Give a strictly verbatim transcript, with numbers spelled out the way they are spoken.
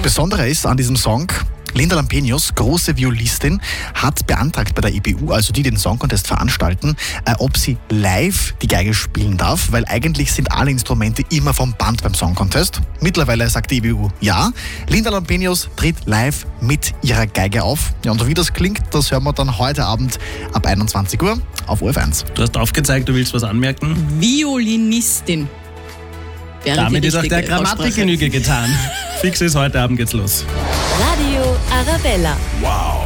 Besondere ist an diesem Song, Linda Lampenius, große Violistin, hat beantragt bei der E B U, also die den Song Contest veranstalten, äh, ob sie live die Geige spielen darf, weil eigentlich sind alle Instrumente immer vom Band beim Song Contest. Mittlerweile sagt die E B U ja. Linda Lampenius tritt live mit ihrer Geige auf. Ja, und wie das klingt, das hören wir dann heute Abend ab einundzwanzig Uhr auf O F eins. Du hast aufgezeigt, du willst was anmerken. Violinistin. Wäre Damit die ist auch der richtige Grammatik Aussprache. Genüge getan. Fix ist, heute Abend geht's los. Radio Arabella. Wow.